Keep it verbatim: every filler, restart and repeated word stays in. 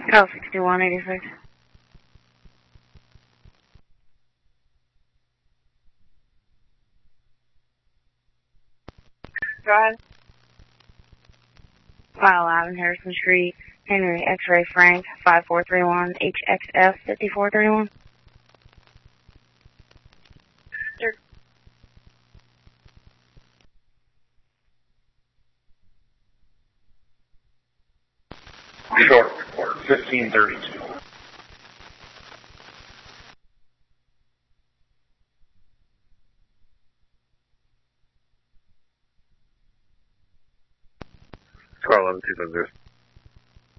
Oh, sixty-one eighty-six. Go ahead. File eleven, Harrison Street, Henry X-Ray Frank, five four three one, H X F fifty-four thirty-one. Sure. Short report, fifteen thirty-two. Car eleven two seven zero.